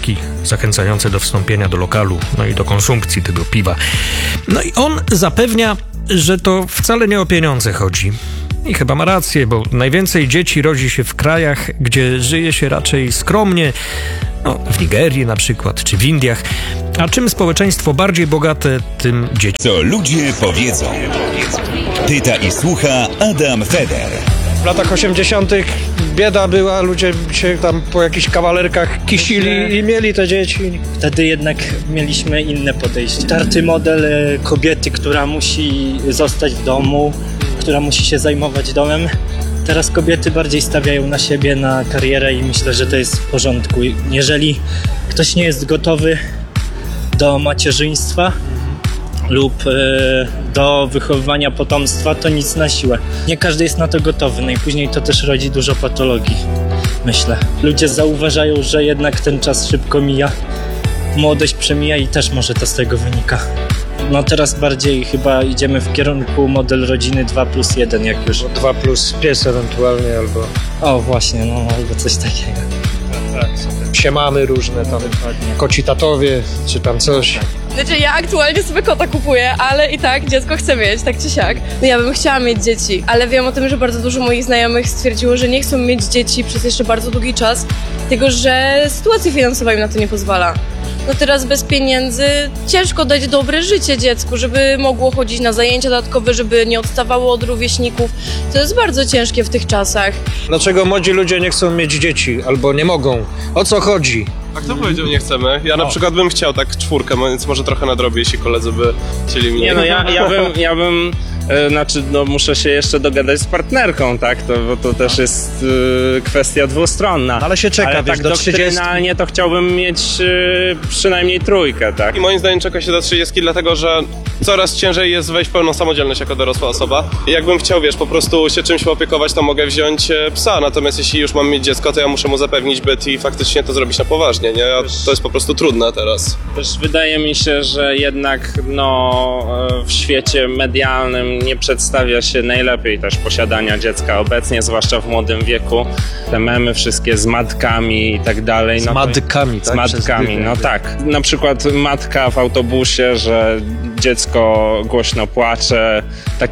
obrazki zachęcające do wstąpienia do lokalu, no i do konsumpcji tego piwa. No i on zapewnia, że to wcale nie o pieniądze chodzi. I chyba ma rację, bo najwięcej dzieci rodzi się w krajach, gdzie żyje się raczej skromnie, no, w Nigerii na przykład, czy w Indiach. A czym społeczeństwo bardziej bogate, tym dzieci. Co ludzie powiedzą. Pyta i słucha Adam Feder. W latach 80. bieda była, ludzie się tam po jakichś kawalerkach kisili i mieli te dzieci. Wtedy jednak mieliśmy inne podejście. Tarty model kobiety, która musi zostać w domu, która musi się zajmować domem. Teraz kobiety bardziej stawiają na siebie, na karierę i myślę, że to jest w porządku. Jeżeli ktoś nie jest gotowy do macierzyństwa lub do wychowywania potomstwa, to nic na siłę. Nie każdy jest na to gotowy, no i później to też rodzi dużo patologii, myślę. Ludzie zauważają, że jednak ten czas szybko mija, młodość przemija i też może to z tego wynika. No teraz bardziej chyba idziemy w kierunku model rodziny 2+1, jak już. 2 plus pies ewentualnie, albo O właśnie, no albo coś takiego. siemamy różne tam, koci tatowie, czy tam coś. Znaczy ja aktualnie sobie kota kupuję, ale i tak dziecko chcę mieć, tak czy siak. No ja bym chciała mieć dzieci, ale wiem o tym, że bardzo dużo moich znajomych stwierdziło, że nie chcą mieć dzieci przez jeszcze bardzo długi czas, tylko że sytuacja finansowa im na to nie pozwala. No teraz bez pieniędzy ciężko dać dobre życie dziecku, żeby mogło chodzić na zajęcia dodatkowe, żeby nie odstawało od rówieśników. To jest bardzo ciężkie w tych czasach. Dlaczego młodzi ludzie nie chcą mieć dzieci, albo nie mogą? O co chodzi? A kto powiedział, nie chcemy? Ja na przykład bym chciał tak 4, więc może trochę nadrobię, jeśli koledzy by chcieli mnie. Nie no, ja bym znaczy, no muszę się jeszcze dogadać z partnerką, tak? Bo to też jest kwestia dwustronna. Ale się czeka, ale wiesz, tak do 30. doktrynalnie to chciałbym mieć przynajmniej 3, tak? I moim zdaniem czeka się do 30, dlatego że coraz ciężej jest wejść w pełną samodzielność jako dorosła osoba. I jakbym chciał, wiesz, po prostu się czymś opiekować, to mogę wziąć psa, natomiast jeśli już mam mieć dziecko, to ja muszę mu zapewnić byt i faktycznie to zrobić na poważnie, nie? A to jest po prostu trudne teraz. Też wydaje mi się, że jednak w świecie medialnym nie przedstawia się najlepiej też posiadania dziecka obecnie, zwłaszcza w młodym wieku. Te memy wszystkie z matkami i tak dalej. Z matkami, tak? Z matkami, no tak. Na przykład matka w autobusie, że dziecko głośno płacze.